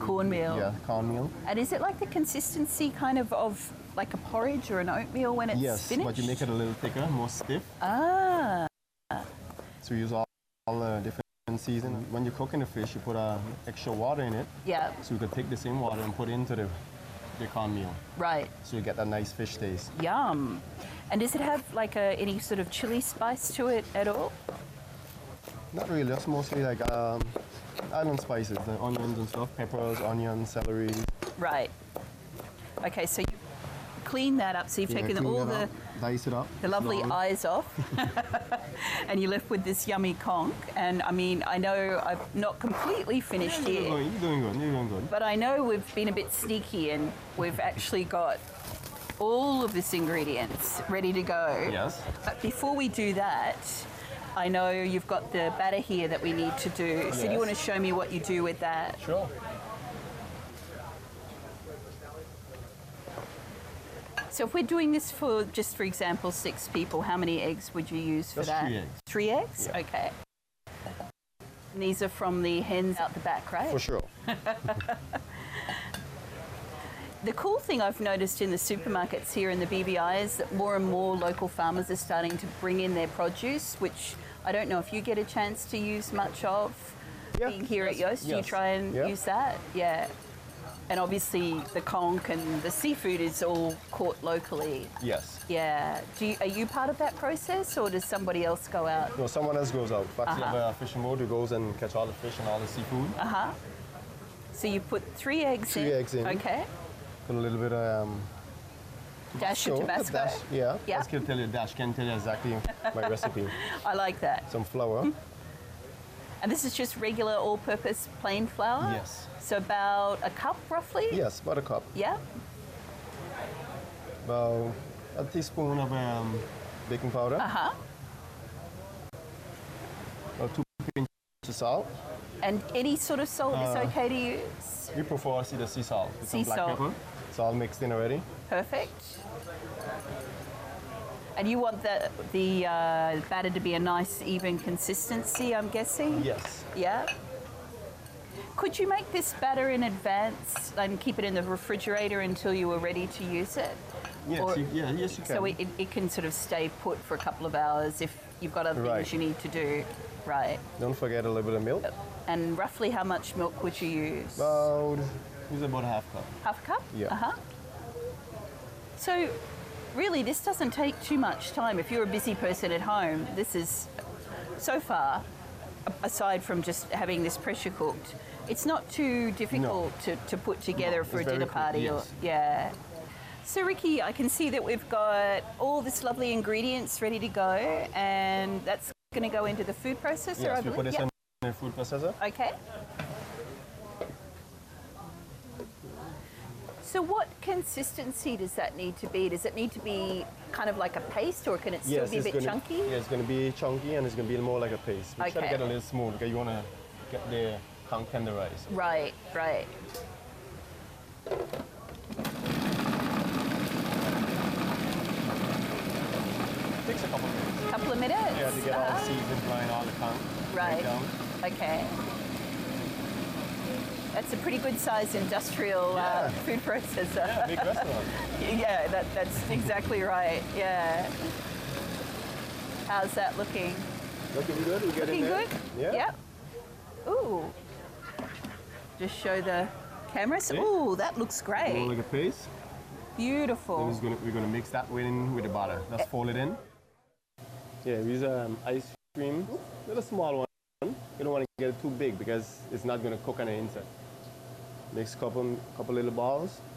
Cornmeal. Yeah, cornmeal. And is it like the consistency kind of like a porridge or an oatmeal when it's yes, finished? but you make it a little thicker, more stiff. Ah. So we use all the different seasons. When you're cooking the fish, you put extra water in it. Yeah. So you could take the same water and put it into the cornmeal. Right. So you get that nice fish taste. Yum. And does it have like any sort of chili spice to it at all? Not really, that's mostly like island spices, the onions and stuff, peppers, onions, celery. Right. Okay, so you clean that up. So you've taken all the dice it up, the lovely slowly. eyes off, and you're left with this yummy conch. And I mean, I know I've not completely finished You're here, doing good, you're doing good. but I know we've been a bit sneaky and we've actually got all of this ingredients ready to go. Yes. But before we do that, I know you've got the batter here that we need to do. So do you Yes. want to show me what you do with that? Sure. So if we're doing this for, just for example, 6 people, how many eggs would you use for Just that? 3 eggs. 3 eggs? Yeah. Okay. And these are from the hens out the back, right? For sure. The cool thing I've noticed in the supermarkets here in the BBI is that more and more local farmers are starting to bring in their produce, which I don't know if you get a chance to use much of. Yeah, Being here at yes, Yoast, do you yes. try and Yeah. use that? Yeah. And obviously the conch and the seafood is all caught locally. Yes. Yeah. Are you part of that process, or does somebody else go out? No, someone else goes out. But you have a fishing boat who goes and catch all the fish and all the seafood. So you put 3 eggs 3 in. eggs in. Okay. Put a little bit of Dash of Tabasco. dash, yeah. Yeah. Let's tell you dash. Can tell you exactly my recipe. I like that. Some flour. And this is just regular all-purpose plain flour? Yes. So about a cup, roughly? Yes, about a cup. Yeah. About a teaspoon of baking powder. About 2 pinches of salt. And any sort of salt is okay to use? We prefer the sea salt. With Sea some black salt. pepper. It's all mixed in already. Perfect. And you want the batter to be a nice, even consistency, I'm guessing? Yes. Yeah. Could you make this batter in advance and keep it in the refrigerator until you were ready to use it? Yes, Or- yes, you can. So it can sort of stay put for a couple of hours if you've got other Right. things you need to do. Right. Don't forget a little bit of milk. And roughly how much milk would you use? Use about a half cup. Half a cup? Yeah. So really, this doesn't take too much time. If you're a busy person at home, this is, so far, aside from just having this pressure cooked, it's not too difficult to put together for a it's very dinner quick, party. yes. Yeah. So Ricky, I can see that we've got all this lovely ingredients ready to go, and that's going to go into the food processor, I Yes, we believe. put this Yep. in the food processor. Okay. So what consistency does that need to be? Does it need to be kind of like a paste, or can it still be a bit chunky? Yeah, it's going to be chunky and it's going to be more like a paste. We try Okay. to get a little smooth because you want to get the conch tenderized. Right, right. Takes a couple minutes. Couple of minutes? Yeah, to get all the seasoning going, all the conch. Right. down. Okay. That's a pretty good sized industrial food processor. Yeah, big restaurant. Yeah, that's exactly right. Yeah. How's that looking? Looking good. We get Looking in there. good? Yeah. Yep. Ooh. Just show the cameras. See? Ooh, that looks More great. like a paste. Beautiful. Then we're going to mix that with the butter. Just fold it in. Yeah, we use ice cream, little small one. You don't want to get it too big because it's not going to cook on the inside. Mix couple little balls.